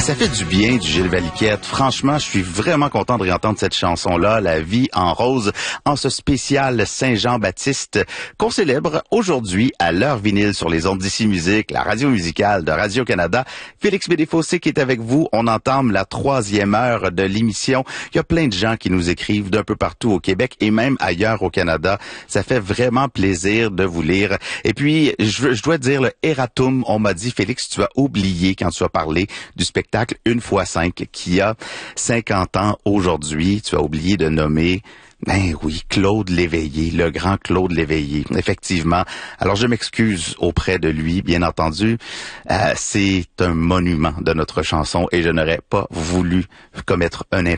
Ça fait du bien du Gilles Valiquette. Franchement, je suis vraiment content de réentendre cette chanson-là, La vie en rose, en ce spécial Saint-Jean-Baptiste qu'on célèbre aujourd'hui à l'heure vinyle sur les ondes d'Ici Musique, la radio musicale de Radio-Canada. Félix Bédéfossé qui est avec vous. On entame la 3e heure de l'émission. Il y a plein de gens qui nous écrivent d'un peu partout au Québec et même ailleurs au Canada. Ça fait vraiment plaisir de vous lire. Et puis, je dois dire le erratum. On m'a dit, Félix, tu as oublié quand tu as parlé du spectacle 1x5 qui a 50 ans aujourd'hui. Tu as oublié de nommer, ben oui, Claude Léveillé, le grand Claude Léveillé, effectivement. Alors je m'excuse auprès de lui, bien entendu. C'est un monument de notre chanson et je n'aurais pas voulu commettre un